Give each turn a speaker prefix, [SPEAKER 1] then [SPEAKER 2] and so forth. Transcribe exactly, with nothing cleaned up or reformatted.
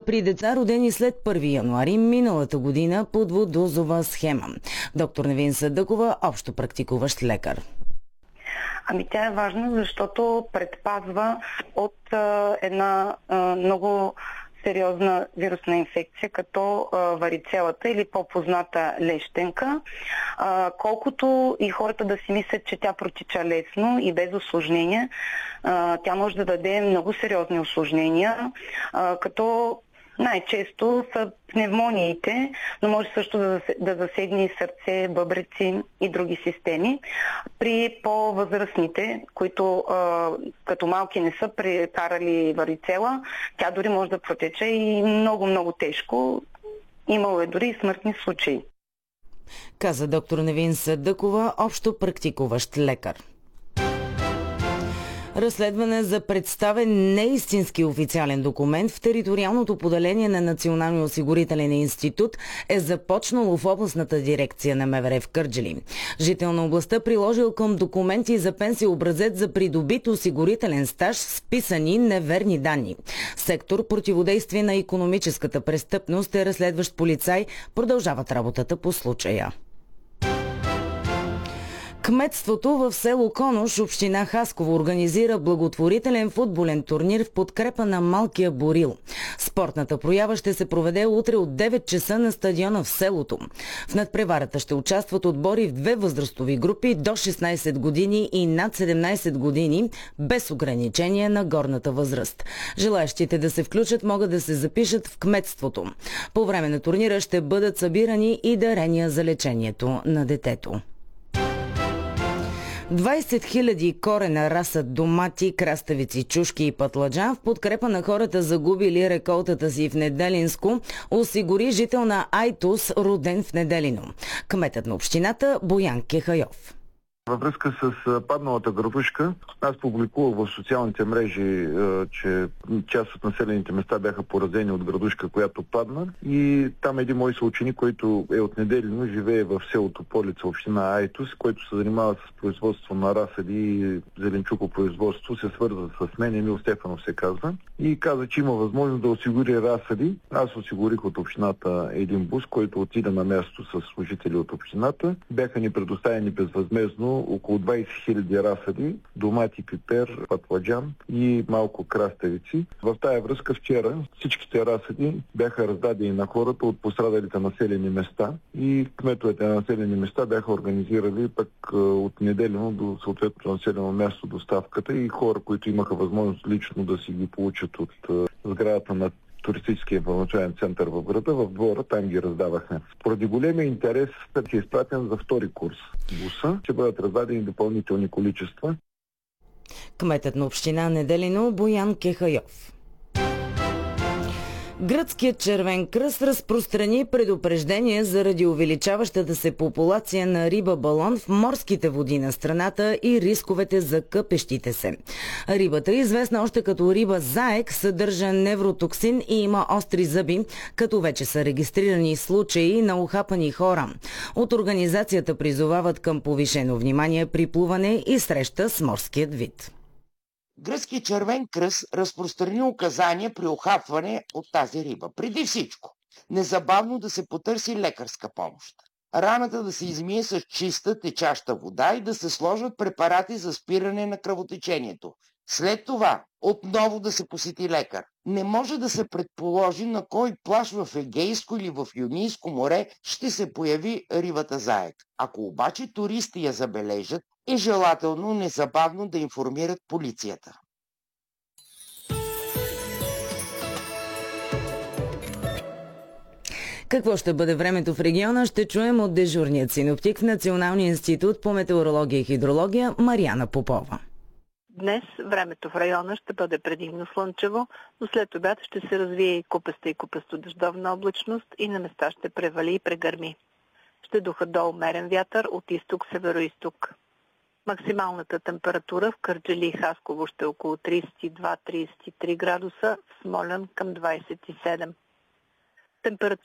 [SPEAKER 1] при деца, родени след първи януари миналата година по двудозова схема. Доктор Невин Садъкова, общо практикуващ лекар.
[SPEAKER 2] Ами тя е важна, защото предпазва от а, една а, много сериозна вирусна инфекция, като а, варицелата или по-позната лещенка. А, колкото и хората да си мислят, че тя протича лесно и без усложнения, а, тя може да даде много сериозни усложнения, а, като най-често са пневмониите, но може също да, да засегне и сърце, бъбреци и други системи. При по-възрастните, които а, като малки не са прекарали варицела, тя дори може да протече и много-много тежко. Имало е дори и смъртни случаи.
[SPEAKER 1] Каза доктор Невин Садъкова, общо практикуващ лекар. Разследване за представен неистински официален документ в териториалното поделение на Националния осигурителен институт е започнало в областната дирекция на МВР в Кърджали. Жител на областта приложил към документи за пенсия образец за придобит осигурителен стаж с писани неверни данни. Сектор противодействие на икономическата престъпност и разследващ полицай продължават работата по случая. Кметството в село Конуш, община Хасково, организира благотворителен футболен турнир в подкрепа на Малкия Борил. Спортната проява ще се проведе утре от девет часа на стадиона в селото. В надпреварата ще участват отбори в две възрастови групи до шестнайсет години и над седемнайсет години, без ограничение на горната възраст. Желаещите да се включат могат да се запишат в кметството. По време на турнира ще бъдат събирани и дарения за лечението на детето. двайсет хиляди корена раса домати, краставици, чушки и пътладжан в подкрепа на хората, загубили реколтата си в Неделинско, осигури жител на Айтос, роден в Неделино. Кметът на общината Боян Кехайов.
[SPEAKER 3] Във връзка с падналата градушка, аз публикувах в социалните мрежи, че част от населените места бяха поразени от градушка, която падна. И там един мой съученик, който е от Неделино, живее в селото Полица, община Айтос, който се занимава с производство на разсади и зеленчукопроизводство, се свърза с мен, Емил Стефанов се казва, и каза, че има възможност да осигури разсади. Аз осигурих от общината един бус, който отида на място с служители от общината. Бяха ни предоставени безвъзмездно около двайсет хиляди разсади, домати, пипер, пътладжан и малко краставици. В тая връзка вчера всичките разсади бяха раздадени на хората от пострадалите населени места и кметовете на населени места бяха организирали пък от Неделино до съответното населено място доставката и хора, които имаха възможност лично да си ги получат от сградата на туристическия информационен център в града, в двора, там ги раздавахме. Поради големия интерес ще е изпратен за втори курс буса, ще бъдат раздадени допълнителни количества.
[SPEAKER 1] Кметът на община Неделино Боян Кехайов. Гръцкият Червен кръст разпространи предупреждение заради увеличаващата се популация на риба балон в морските води на страната и рисковете за къпещите се. Рибата, известна още като риба заек, съдържа невротоксин и има остри зъби, като вече са регистрирани случаи на ухапани хора. От организацията призовават към повишено внимание при плуване и среща с морският вид.
[SPEAKER 4] Гръцкият Червен кръст разпространи указания при охапване от тази риба. Преди всичко, незабавно да се потърси лекарска помощ. Раната да се измие с чиста течаща вода и да се сложат препарати за спиране на кръвотечението. След това отново да се посети лекар. Не може да се предположи на кой плаж в Егейско или в Йонийско море ще се появи рибата заек. Ако обаче туристи я забележат, е желателно незабавно да информират полицията.
[SPEAKER 1] Какво ще бъде времето в региона, ще чуем от дежурният синоптик в Националния институт по метеорология и хидрология Мариана Попова.
[SPEAKER 5] Днес времето в района ще бъде предимно слънчево, но след обяд ще се развие и купеста и купесто-дъждовна облачност и на места ще превали и прегърми. Ще духа до умерен вятър от изток-североизток. Максималната температура в Кърджали и Хасково ще е около трийсет и два до трийсет и три градуса, в Смолян към двайсет и седем. Температура